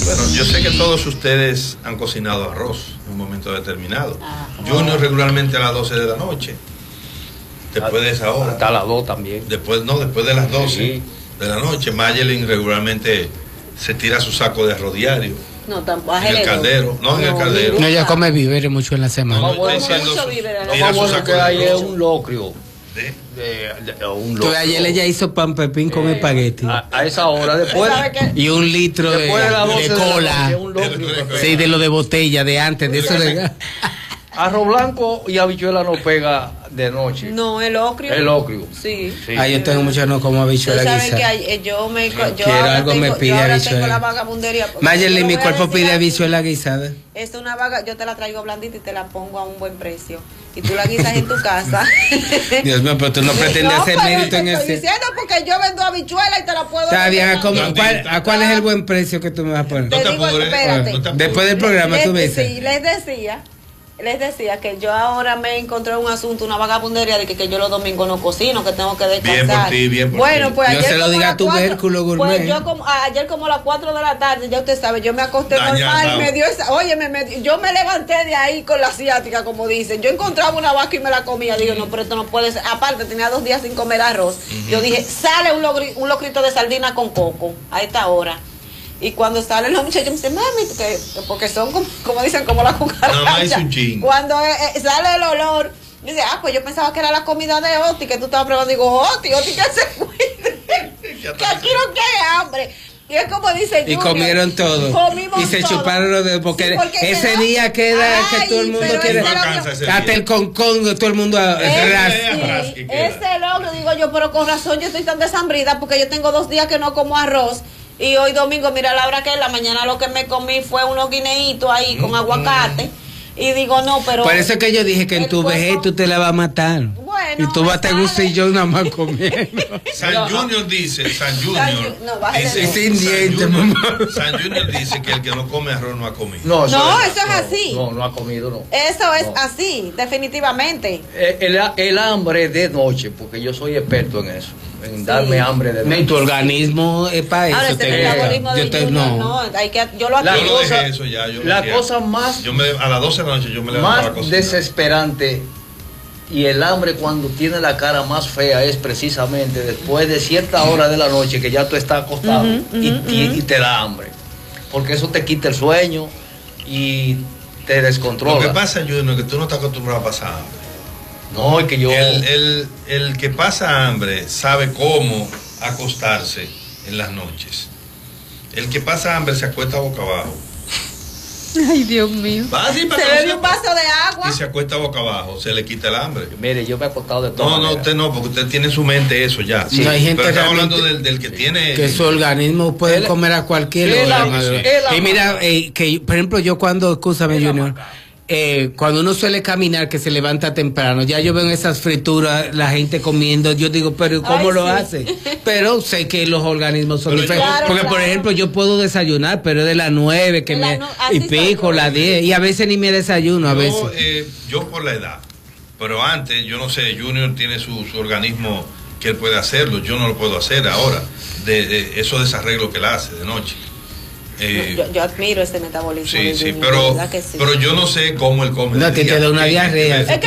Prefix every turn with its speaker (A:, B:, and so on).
A: Bueno, yo sé que todos ustedes han cocinado arroz en un momento determinado. Junior regularmente a las 12 de la noche. Después de esa hora.
B: Hasta las 2 también.
A: Después de las 12
B: sí.
A: de la noche. Mayelin regularmente se tira su saco de arroz diario.
C: No, tampoco.
A: En el caldero. No, en el caldero.
D: No, ella come víveres mucho en la semana.
A: No,
C: Mucho víveres.
B: Lo más bueno que hay es un locrio.
D: Tú ayer ella hizo pan pepín con espagueti.
B: A esa hora después.
D: Y un litro de cola. Sí, de lo de botella de antes, de eso de...
B: Arroz blanco y habichuela no pega de noche.
C: No, el ocrio.
B: El ocrio.
C: Sí.
D: Ah, yo tengo mucho no como habichuela
C: guisada.
D: guisada.
C: Que yo me
D: Quiero algo, me pide habichuela.
C: Tengo la vagabundería.
D: Mayerly, mi cuerpo pide habichuela guisada.
C: Es una vaga, yo te la traigo blandita y te la pongo a un buen precio. Y tú la guisas en tu casa.
D: Dios mío, pero tú no pretendes hacer mérito en
C: eso.
D: ese.
C: Estoy diciendo porque yo vendo habichuela y te la puedo.
D: Está bien, ¿a cuál es el buen precio que tú me vas a poner?
C: Te digo, espérate.
D: Después del programa tú me dices.
C: Sí, les decía que yo ahora me encontré un asunto, una vagabundería de que yo los domingos no cocino, que tengo que descansar.
A: Bien por ti.
C: Bueno, pues
D: yo
C: ayer
D: se lo diga a tu vérculo gourmet.
C: Pues yo ayer como a las 4 de la tarde, ya usted sabe, yo me acosté normal, me dio esa, oye, yo me levanté de ahí con la asiática, como dicen. Yo encontraba una vaca y me la comía. Digo, no, pero esto no puede ser. Aparte, tenía 2 días sin comer arroz. Yo dije, sale un locrito de sardina con coco a esta hora. Y cuando salen los muchachos me dicen, mami, porque son como dicen, como la cucaracha. Cuando sale el olor, dice, pues yo pensaba que era la comida de Oti, que tú estabas probando. Digo, Oti que se cuide, que aquí no quiere hambre. Y es como dice Junior,
D: y comieron todo. Y se chuparon los dedos. Porque ese día queda que todo el mundo quiere. Hasta el concón, todo el mundo.
C: Ese logro, digo yo, pero con razón yo estoy tan desambrida porque yo tengo 2 días que no como arroz. Y hoy domingo, mira la hora que es, la mañana lo que me comí fue unos guineitos ahí con aguacate. Y digo, no, pero...
D: Por eso que yo dije que en tu vejez tú te la vas a matar.
C: Bueno,
D: y tú vas a estar gusillo nada más comiendo.
A: San Junior dice, San Junior dice que el que no come arroz no ha comido.
C: No, eso es así.
B: No ha comido, no.
C: Eso es así, definitivamente.
B: El hambre de noche, porque yo soy experto en eso. En darme hambre de noche.
D: Tu organismo es para eso.
C: Ahora, ese metabolismo de Junior, no, hay que, yo lo
A: dejé eso ya.
B: La cosa más...
A: a las 12 de la noche yo me levanto a la cocina.
B: Más desesperante y el hambre cuando tiene la cara más fea es precisamente después de cierta hora de la noche que ya tú estás acostado y te da hambre. Porque eso te quita el sueño y te descontrola.
A: Lo que pasa, Junior, es que tú no estás acostumbrado a pasar hambre.
B: No, es que yo...
A: El que pasa hambre sabe cómo acostarse en las noches. El que pasa hambre se acuesta boca abajo.
C: Ay, Dios mío.
A: Se
C: bebe un vaso de agua
A: y se acuesta boca abajo, se le quita el hambre.
B: Mire, yo me he acostado de todo.
A: No, usted no, porque usted tiene en su mente eso ya.
D: Sí. No, hay gente
A: pero estamos hablando del que tiene...
D: Que su organismo puede comer a cualquier hora. Y mira, que por ejemplo yo cuando, escúchame Junior, cuando uno suele caminar que se levanta temprano, ya yo veo en esas frituras la gente comiendo, yo digo, pero ¿cómo lo hace? Pero sé que los organismos son diferentes, porque por ejemplo yo puedo desayunar, pero es de las 9 que y pico, las 10, y a veces ni me desayuno, a veces.
A: Yo por la edad, pero antes, yo no sé, Junior tiene su organismo que él puede hacerlo, yo no lo puedo hacer ahora, de esos desarreglos que él hace de noche.
C: Yo admiro ese metabolismo.
A: Sí, pero yo no sé cómo él come.
D: No, que te da una diarrea.